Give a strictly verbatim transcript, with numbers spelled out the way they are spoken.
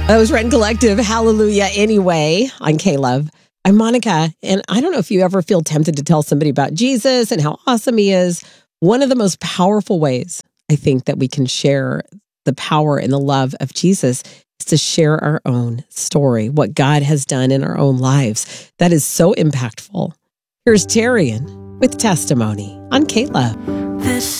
That was Rent Collective, Hallelujah Anyway, on K-Love. I'm Monica, and I don't know if you ever feel tempted to tell somebody about Jesus and how awesome he is. One of the most powerful ways I think that we can share the power and the love of Jesus is to share our own story, what God has done in our own lives. That is so impactful. Here's Terrian with Testimony on K-Love. This